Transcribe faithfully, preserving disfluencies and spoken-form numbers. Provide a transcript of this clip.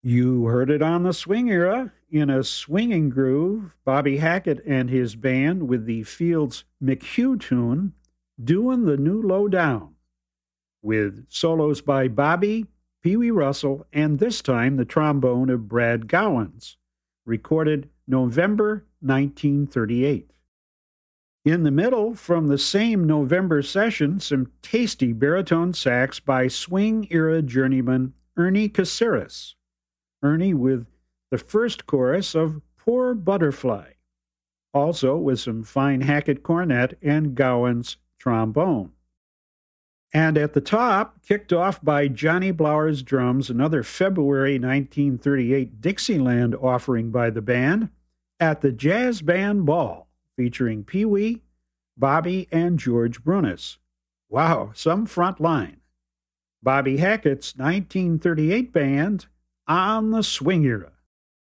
You heard it on the swing era. In a swinging groove, Bobby Hackett and his band with the Fields McHugh tune, Doing the New Low Down, with solos by Bobby, Pee Wee Russell, and this time the trombone of Brad Gowans, recorded November nineteen thirty-eight. In the middle, from the same November session, some tasty baritone sax by swing-era journeyman Ernie Caceres. Ernie with the first chorus of Poor Butterfly, also with some fine Hackett cornet and Gowans trombone. And at the top, kicked off by Johnny Blauer's drums, another February nineteen thirty-eight Dixieland offering by the band, At the Jazz Band Ball, featuring Pee Wee, Bobby, and George Brunis. Wow, some front line. Bobby Hackett's nineteen thirty-eight band on the swing era.